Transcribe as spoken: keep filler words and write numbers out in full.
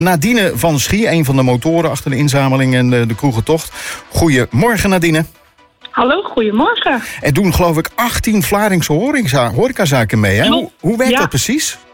Nadine van Schie, een van de motoren achter de inzameling en de, de Kroegentocht. Goedemorgen, Nadine. Hallo, goedemorgen. Er doen geloof ik achttien Vlaardingse horecazaken mee, hè? Hoe, hoe werkt ja. dat precies?